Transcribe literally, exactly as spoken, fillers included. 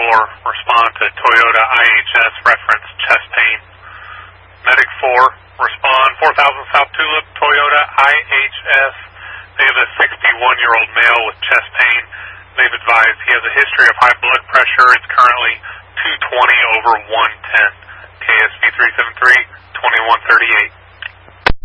four, respond to Toyota I H S, reference chest pain. Medic four, respond four thousand South Tulip, Toyota I H S. They have a sixty-one-year-old male with chest pain. They've advised he has a history of high blood pressure. It's currently two twenty over one ten. K S V three seven three, twenty-one thirty-eight.